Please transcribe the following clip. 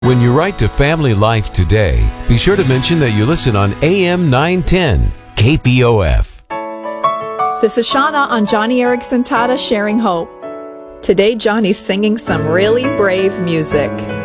When you write to Family Life today, be sure to mention that you listen on AM 910 KPOF. This is Shauna on Johnny Erickson Tata Sharing Hope. Today, Johnny's singing some really brave music.